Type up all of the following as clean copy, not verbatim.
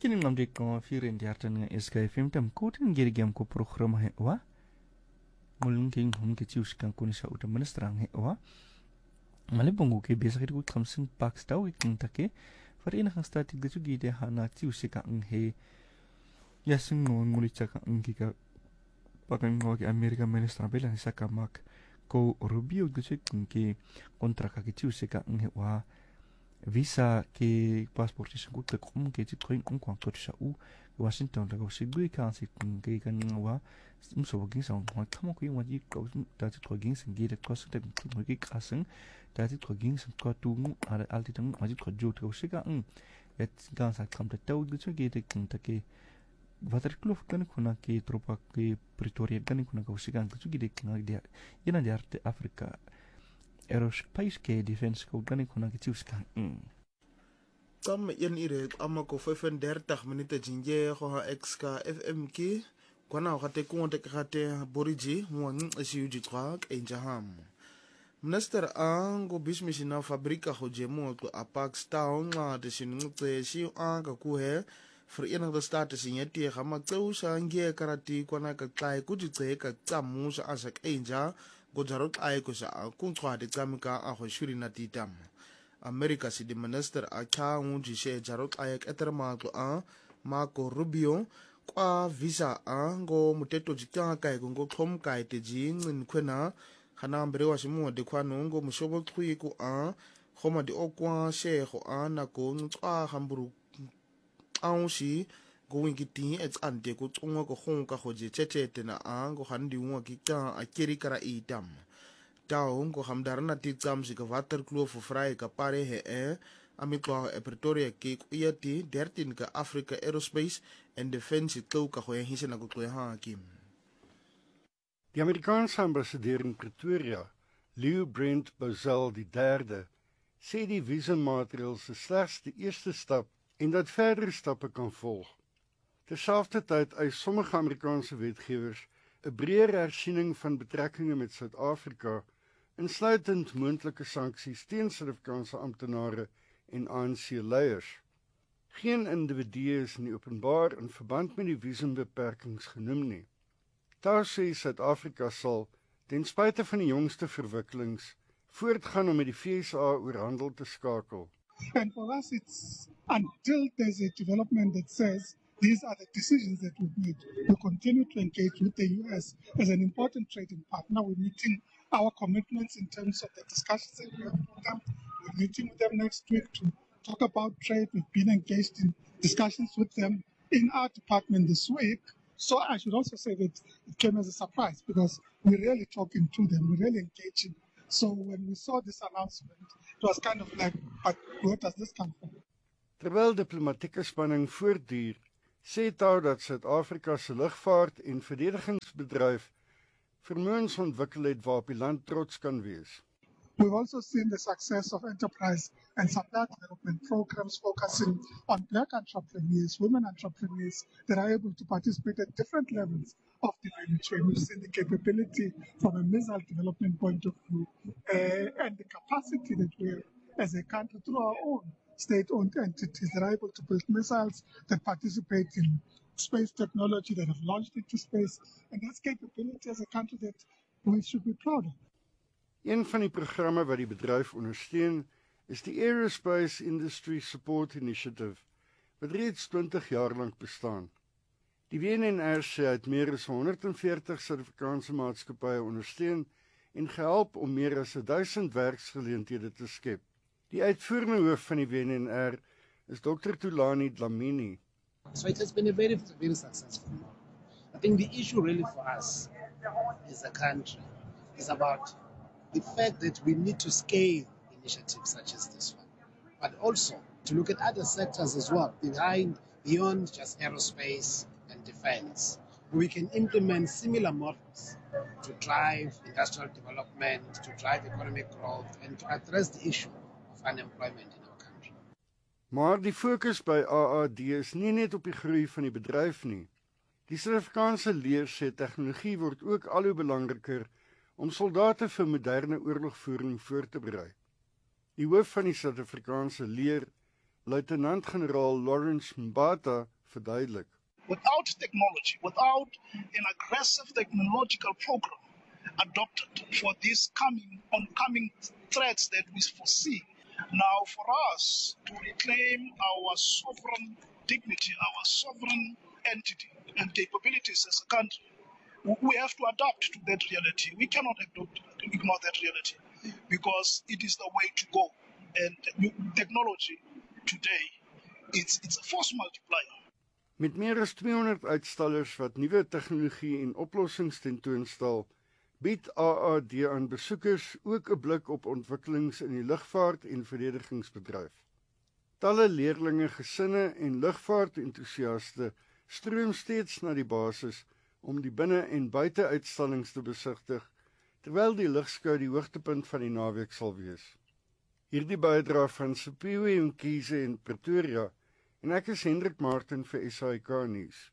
Kini ngamdi ko firin di hartan nga SKFM tam kutin girigiam ko programa hewa. Ngulung king hum ke chius kan kunisha uta ministrang hewa. Malibongo ke biasa kiri kut kamsing paks tau iking take. Farina kang statik de sugi de hana chius ka ang he. Yasung no ngulicha ka ang kika pakan ngo ke Amerika ministrang belang saka mak ko Rubio de sugi ke kontra ka ke chius ka ang hewa. Visa ke passport is goed te komen ke dit gewoon onkwam tot sa u Washington da go sigui kan sit ke kan wa so ging sa ma kamo ko yung wadi ko da dit ko ging sin gede ko sa de ko ki kasen da dit ko ging sin ko tu ala alti tang ma dit ko jo to siga et gan sa kam de tau de gede kin ta ke water kloof kan kuna ke tropa ke Pretoria kan kuna ko siga ko gede kin de yana de arte Afrika Aerospace Defense Code kan ik gewoon iets kan. Kam yen ire ama ko 35 minute jinje ko ha XK FMK kwana ga te ko te khate boriji mo nsi uji twak enjaham. Minister ango bismishina fabrika ho jemo to Apax Town nga de sinngce si anga ku he Verenigde Staten sinyeti ga matseu sa ngie karati kwana ka tsae ku ji tse ka tsamu sa asak enja go jarot ay ko sa kung tswade tsamika a go shuri na titam America si di minister a ka ngunji she jarot ay eterma to a Marco Rubio kwa visa a go muteto jikya kai go khom kai te ji ngin khwena khana mbere wa simu de khwano go mushobo thui ku a khoma di okwa she go a na go ntswa hamburu aunshi going kiting ets ante ko tsongwa ko khong ka khoje chechete na ang ko handi ngwa ki ta akiri kara itam tao ko hamdarna ti tsam si ka water kloof vrij ka pare he amitwa Pretoria ke ku yati 13 ka Africa Aerospace and Defense tou ka khoe hise na ko toe ha kim. Die Amerikaanse ambassadeur in Pretoria, Leo Brent Bozell III, sê die visummaatreëls is slegs die eerste stap en dat verdere stappe kan volg. Terselfdertyd eis sommige Amerikaanse wetgewers 'n breër hersiening van betrekkinge met Suid-Afrika, insluitend moontlike sanksies teen Suid-Afrikaanse amptenare en ANC-leiers. Geen individu is in die openbaar in verband met die visumbeperkings genoem nie. Daar sê Suid-Afrika sal, ten spyte van die jongste verwikkelings, voortgaan om met die FSA oor handel te skakel. And for us, it's until there's a development that says these are the decisions that we've made. We continue to engage with the U.S. as an important trading partner. We're meeting our commitments in terms of the discussions that we have with them. We're meeting with them next week to talk about trade. We've been engaged in discussions with them in our department this week. So I should also say that it came as a surprise because we're really talking to them, we're really engaging. So when we saw this announcement, it was kind of like, but where does this come from? Terwyl diplomatieke spanning voortduur, sê Tau dat Suid-Afrika se lugvaart en verdedigingsbedryf vermoëns ontwikkel het waarop die land trots kan wees. We've also seen the success of enterprise and supply development programs focusing on black entrepreneurs, women entrepreneurs that are able to participate at different levels of the value chain. We've seen the capability from a missile development point of view and the capacity that we have as a country through our own state-owned entities that are able to build missiles that participate in space technology, that have launched into space. And that's capability as a country that we should be proud of. Een van die programme wat die bedryf ondersteun, is die Aerospace Industry Support Initiative, wat reeds 20 jaar lank bestaan. Die WNR sê het meer as 140 Suid-Afrikaanse maatskappye ondersteun en gehelp om meer as 1000 werksgeleenthede te skep. Die uitvoerende hoof van die WNR is Dr. Thulani Dlamini. So it has been a very, very successful model. I think the issue really for us as a country is about the fact that we need to scale initiatives such as this one, but also to look at other sectors as well, beyond just aerospace and defense. We can implement similar models to drive industrial development, to drive economic growth, and to address the issue of unemployment in our country. Maar die fokus by AAD is nie net op die groei van die bedryf nie. Die Suid-Afrikaanse leer sê tegnologie word ook al hoe belangriker om soldate vir moderne oorlogvoering voor te berei. Die hoof van die Suid-Afrikaanse leer, Luitenant-generaal Lawrence Mbata, verduidelik. Without technology, without an aggressive technological program adopted for these oncoming threats that we foresee, now for us to reclaim our sovereign dignity, our sovereign entity and capabilities as a country, we have to adapt to that reality. We cannot ignore that reality because it is the way to go. And technology today, it's a force multiplier. Met meer as 200 uitstallers wat nuwe tegnologie en oplossings tentoonstel, bied AAD aan besoekers ook 'n blik op ontwikkelings in die lugvaart en verdedigingsbedryf. Talle leerlinge, gesinne en lugvaartentoesiaste stroom steeds na die basis om die binne- en buiteuitstallings te besigtig, terwyl die lugskou die hoogtepunt van die naweek sal wees. Hierdie bydra van Sipiwe Mkhize in Pretoria, en ek is Hendrik Martin vir SAK nuus.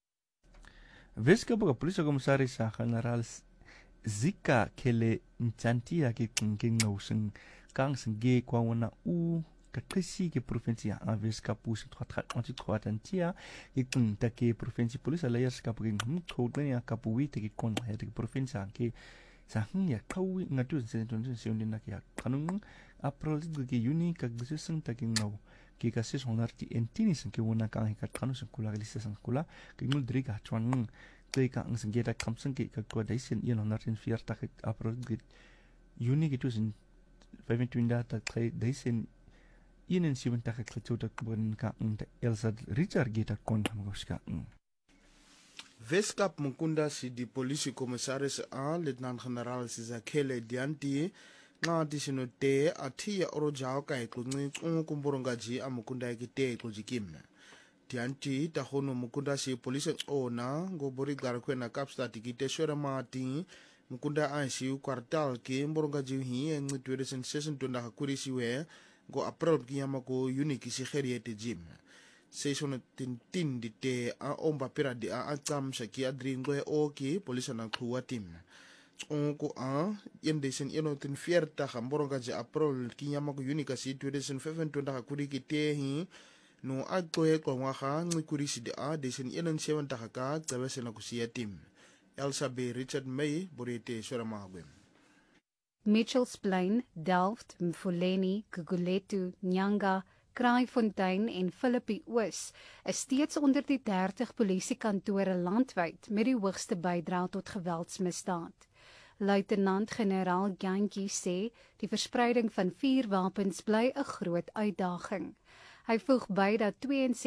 Weskaapse Polisiekommissaris Generaal Zika Kele Nchantia ke Nqawsing kang singe kwa wana u kakrisi ke provinsi ya Weskaapse se twatrantia ke kunta ke provinsi police layers ka pugin mthodwe ya kapuwi te ke kon ya ke provinsi ke sa ya kawi ngatu se na ke ya kanung April ke Juni ka gusung ta ke ngaw ke ka se sonarti entini sin ke wana kang ka kanu sin kula ke lisa sin kula ke ngul driga chwan Teka ang sengketa kamseng ke kagwadaisen 140 April ke Juni ke 2025 dat kry daisen 71 klitoda kubun ka ang Elsa Richard geta kon hamgoska. Weskaap Mukunda si di polisiekommissaris aan Lieutenant-Generaal Sizakele Dianti nga disinote atia orojao kai klungi kumborongaji a Mukunda kite klujikimna. Dianti tahono Mukunda si polisi ona go borigar kwena Kapstad kite shora mati Mukunda ansi kwartal ke mborongaji hi ngi 2016 tunda hakurisi we go April kiyama ko uniki si kheriete jim. Session tin dite a omba pera di a atam shaki adringwe oki polisi na khuwa tim. Onko a yendesen tin fierta mborongaji April kiyama ko unika si 2015 tunda hakuri kite hi no agkoe kwa ngwaga ngikurisi di a desen 17 ka tsabese na kusia tim. Elsa B. Richard May borete shora magwem. Mitchells Plain, Delft, Mfuleni, Guguletu, Nyanga, Kraaifontein en Philippi Oos is steeds onder die 30 polisiekantore landwyd met die hoogste bydra tot geweldsmisdaad. Luitenant-generaal Jantjie sê die verspreiding van vuurwapens bly 'n groot uitdaging. Hy voeg by dat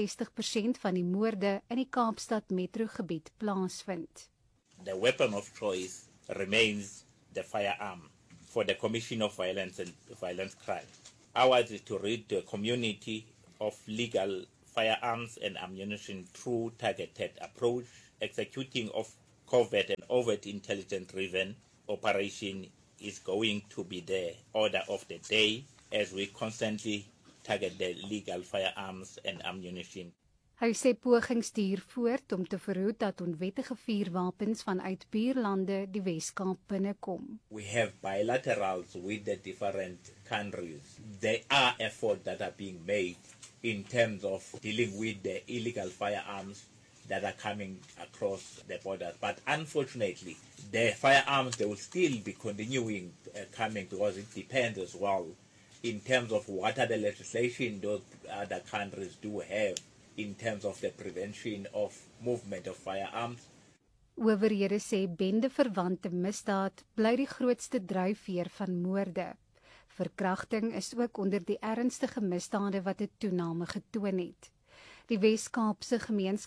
62% van die moorde in die Kaapstad metrogebied plaasvind. The weapon of choice remains the firearm for the commission of violence and violent crime. Ours is to rid the community of legal firearms and ammunition through targeted approach, executing of covert and overt intelligence-driven operation is going to be the order of the day as we constantly target the legal firearms and ammunition. Hy sê pogings duur voort om te verhoed dat onwettige vuurwapens vanuit buurlande die Weskaap binnekom. We have bilaterals with the different countries. There are efforts that are being made in terms of dealing with the illegal firearms that are coming across the borders. But unfortunately, the firearms, they will still be continuing coming because it depends as well in terms of what are the legislation those other countries do have in terms of the prevention of movement of firearms. Owerhede sê bende-verwante misdaad bly die grootste dryfveer van moorde. Verkrachting is ook onder die ernstige misdade wat 'n toename getoon het. Die Wes-Kaapse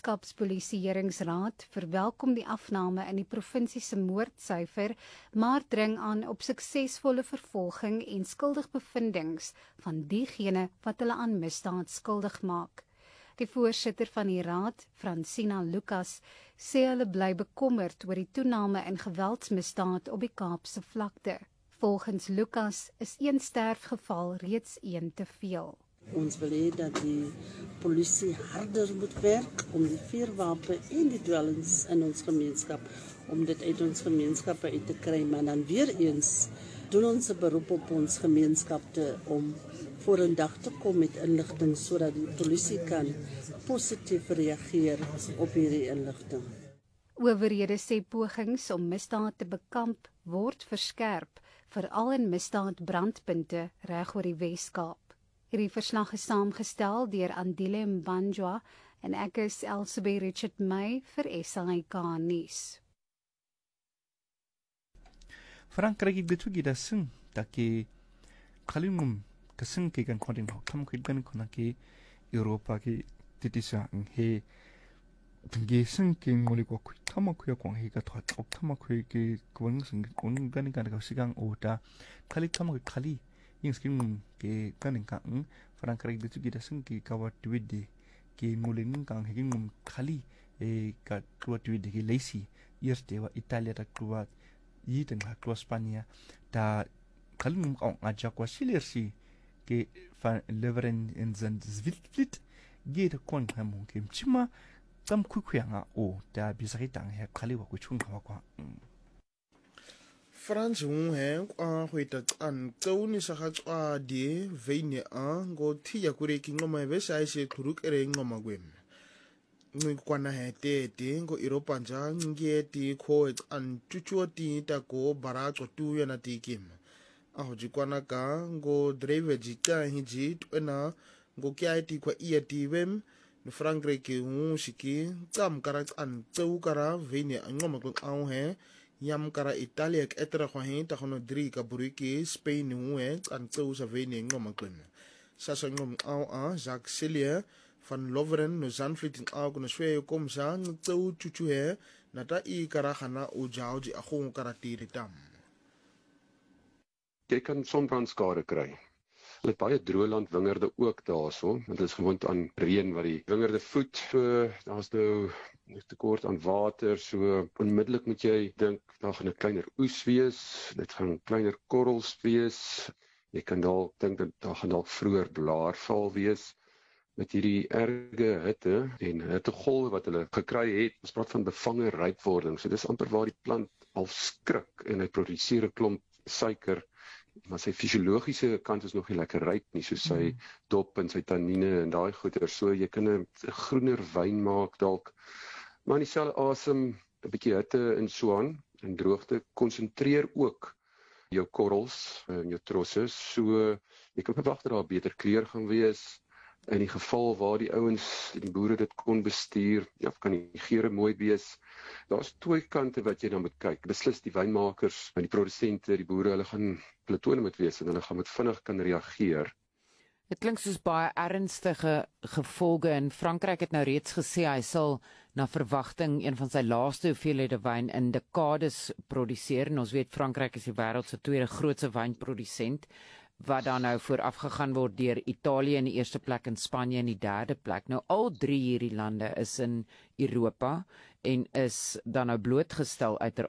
Gemeenskapspolisieeringsraad verwelkom die afname in die provinsie se moordsyfer, maar dring aan op suksesvolle vervolging en skuldigbevindings van diegene wat hulle aan misdaad skuldig maak. Die voorsitter van die raad, Francina Lucas, sê hulle bly bekommerd oor die toename in geweldsmisdaad op die Kaapse vlakte. Volgens Lucas is een sterfgeval reeds een te veel. Ons wil hê dat die polisie harder moet werk om die vuurwapen en die dwelms in ons gemeenskap, om dit uit ons gemeenskappe uit te kry, maar dan weer eens doen ons 'n beroep op ons gemeenskappe om voor 'n dag te kom met inligting sodat die polisie kan positief reageer op hierdie inligting. Owerhede sê pogings om misdaad te bekamp word verskerp, veral in misdaadbrandpunte reg oor die Wes-Kaap. Hierdie verslag is saamgestel deur Andile Mbanjwa en ek is Elsabie Richard May vir SAK nuus. Frankrijk ik betu gida sing take kalingum kasing ke kan kodin ho tam kwit gan kona ke Europa ke titisa he ge sing ke ngoli ko kwit tam ko ko he ka thot ok tam ko ke kon sing kon gan gan ka sigang ota khali tam ko khali ing skin ke kan ka Frankrijk betu gida sing ke kawat widde ke ngoli ning kang he ngum khali e ka tuat widde ke leisi eerste wa Italia ta tuat yi teng ha klo Spania da kalnum au aja kwa silersi ke van leveren in zan zwilflit ge de kon hamu ke chima tam kukyanga o da bisagitang he khali wa ku chung kwa France hung he kwa hweta an tsoni sa ga tswa di veine a go thiya kure ki ngoma be sai se khuruk ere ngoma gwem ngikwana hetete ngo Europa nja ngeti kho an tuchuoti ta ko baracho tu yana tikim aho jikwana ka ngo driver jika hiji twena ngo kyaiti kwa iati wem no Frankrijk hu shiki tsam kara an tsau kara veine ngoma ko au he yam kara Italia ek etra kwa he ta khono 3 ka buriki Spain hu he an tsau sa veine ngoma ko sa sa ngom au a Jacques Chillier van Loveren no Zandvliet in Auk no Swe kom sang tsau chuchu he nata I karagana o jauji agong karatiri tam. Jy kan sonbrandskade kry. Hulle het baie droëland wingerde ook daarso, want dit is gewoond aan reën wat die wingerde voed. So daar's nou tekort aan water, so onmiddellik moet jy dink daar gaan 'n kleiner oes wees, dit gaan kleiner korrels wees. Jy kan dalk dink dat daar gaan dalk vroeër blaarval wees. Met hierdie erge hitte en hittegolwe wat hulle gekry het, ons praat van bevange rypwording. So dis amper waar die plant al skrik en hy produseer 'n klomp suiker, maar sy fisiologiese kant is nog nie lekker ryp nie, so sy dop en sy tannine en daai goeder. So jy kan 'n groener wyn maak dalk. Maar in dieselfde asem 'n bietjie hitte en so aan en droogte konsentreer ook jou korrels en jou trosse. So jy kan verwag dat daar 'n beter kleur gaan wees. In die geval waar die ouens, die boere dit kon bestuur, ja, kan die geure mooi wees. Daar's twee kante wat jy dan moet kyk. Beslis die wynmakers, die produsente, die boere, hulle gaan platone moet wees en hulle gaan moet vinnig kan reageer. Dit klink soos baie ernstige gevolge en Frankryk het nou reeds gesê hy sal na verwagting een van sy laaste hoeveelhede wyn in dekades produseer. En ons weet Frankryk is die wêreld se tweede grootste wynprodusent, wat dan nou voorafgegaan word deur Italië in die eerste plek en Spanje in die derde plek. Nou al drie hierdie lande is in Europa en is dan nou blootgestel